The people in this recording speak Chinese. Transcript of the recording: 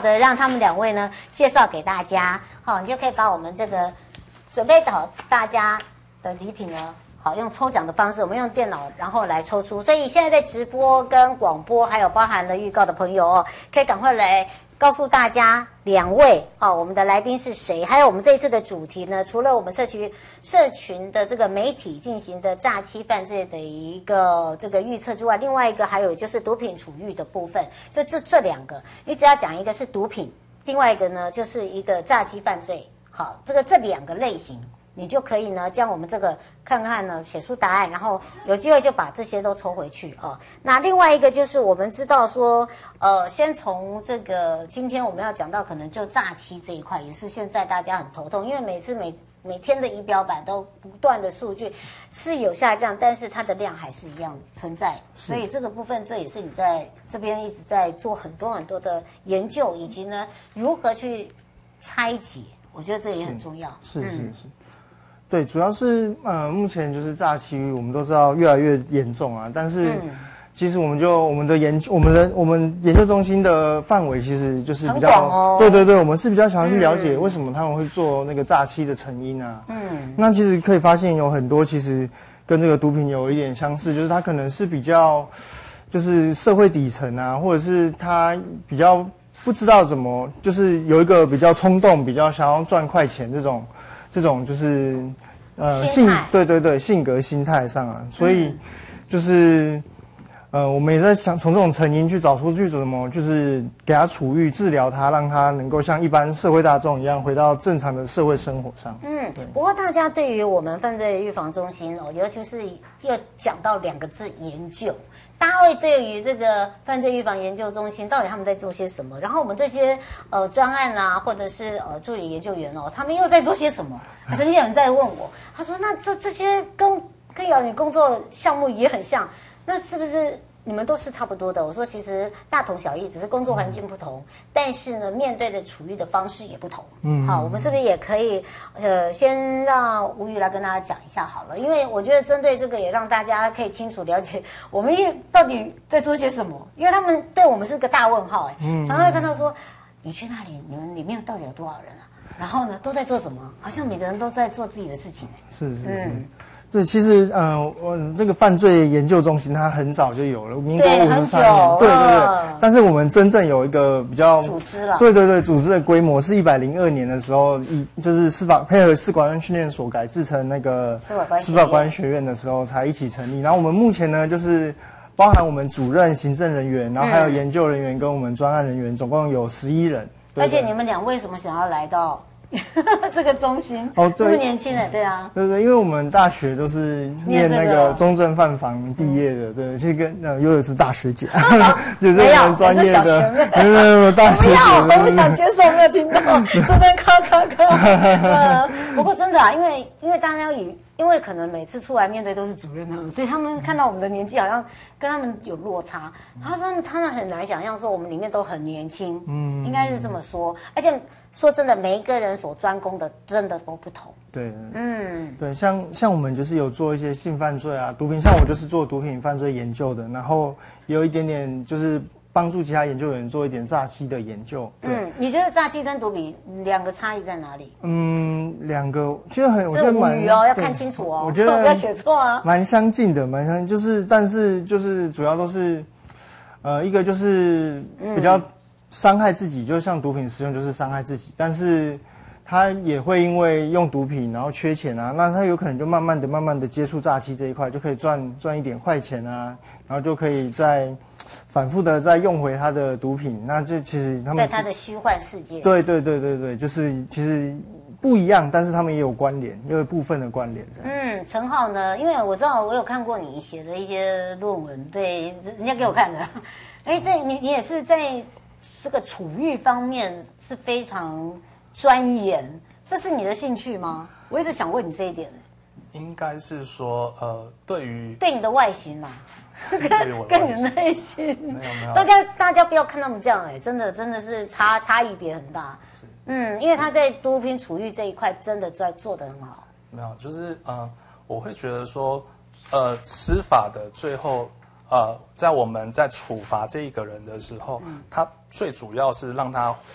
的让他们两位呢介绍给大家。好，你就可以把我们这个准备好大家的礼品呢。好，用抽奖的方式，我们用电脑然后来抽出。所以现在在直播跟广播，还有包含了预告的朋友哦，可以赶快来告诉大家两位哦，我们的来宾是谁？还有我们这一次的主题呢，除了我们社群的这个媒体进行的诈欺犯罪的一个这个预测之外，另外一个还有就是毒品处遇的部分。所以这两个，你只要讲一个是毒品，另外一个呢就是一个诈欺犯罪。好，这两个类型。你就可以呢，将我们这个看看呢，写出答案，然后有机会就把这些都抽回去哦。那另外一个就是我们知道说，先从这个今天我们要讲到可能就诈欺这一块，也是现在大家很头痛，因为每天的仪表板都不断的数据是有下降，但是它的量还是一样存在，所以这个部分这也是你在这边一直在做很多的研究，以及呢如何去拆解，我觉得这也很重要。 是。对，主要是目前就是诈欺，我们都知道越来越严重啊。但是其实我们研究中心的范围其实就是比较很广哦。 对，我们是比较想要去了解为什么他们会做那个诈欺的成因啊。那其实可以发现有很多其实跟这个毒品有一点相似，就是它可能是比较就是社会底层啊，或者是他比较不知道怎么，就是有一个比较冲动，比较想要赚快钱这种就是性格心态上啊，所以就是我们也在想从这种成因去找出去怎么就是给他处遇治疗他，让他能够像一般社会大众一样回到正常的社会生活上。 不过大家对于我们犯罪预防中心哦，尤其是又讲到两个字研究。大家会对于这个犯罪预防研究中心到底他们在做些什么？然后我们这些专案啊，或者是助理研究员哦，他们又在做些什么？曾经有人在问我，他说：“那这些跟瑶女工作项目也很像，那是不是你们都是差不多的？”我说：“其实大同小异，只是工作环境不同，但是呢，面对的处遇的方式也不同。”好，我们是不是也可以先让吴瑜来跟大家讲一下好了？因为我觉得针对这个也让大家可以清楚了解我们到底在做些什么，因为他们对我们是个大问号常常会看到说你去那里，你们里面到底有多少人啊？然后呢，都在做什么？好像每个人都在做自己的事情是。对，其实我这个犯罪研究中心它很早就有了，民国53年，对。但是我们真正有一个比较组织了， 对，组织的规模是102年的时候，就是配合司法官训练所改制成那个司法官学院的时候才一起成立。然后我们目前呢，就是包含我们主任、行政人员，然后还有研究人员跟我们专案人员，总共有11人。 而且你们俩为什么想要来到这个中心？这么年轻的，对啊， 对，因为我们大学都是念那个中正犯防毕业的，对，这个尤尔是大学姐，就是我们专业的，没有大学姐， 我不想接受，没有听到，这边咔。不过真的啊，因为大家因为可能每次出来面对都是主任他们，所以他们看到我们的年纪好像跟他们有落差。他说他们很难想象说我们里面都很年轻，应该是这么说。而且说真的，每一个人所专攻的真的都不同。 对，对，像我们就是有做一些性犯罪啊、毒品，像我就是做毒品犯罪研究的，然后也有一点点就是帮助其他研究员做一点诈欺的研究。 你觉得诈欺跟毒品两个差异在哪里？ 两个其实我觉得蛮要看清楚哦， 我觉得不要写错啊。 蛮相近的，就是但是就是主要都是一个就是比较伤害自己，就像毒品使用就是伤害自己，但是他也会因为用毒品然后缺钱啊，那他有可能就慢慢的接触诈欺这一块，就可以赚一点快钱啊，然后就可以再反复的再用回他的毒品，那这其实他们在他的虚幻世界。 对，就是其实不一样，但是他们也有关联，也有部分的关联。 陈浩呢？因为我知道我有看过你写的一些论文，对，人家给我看的。对，你也是在这个处遇方面是非常钻研，这是你的兴趣吗？我一直想问你这一点。 应该是说，对你的外形啦，跟你的内心， 没有， 大家不要看他们这样，真的是差异别很大。因为他在毒品处遇这一块真的在做得很好。 没有，就是我会觉得说，司法的最后，在我们在处罚这一个人的时候，他最主要是让他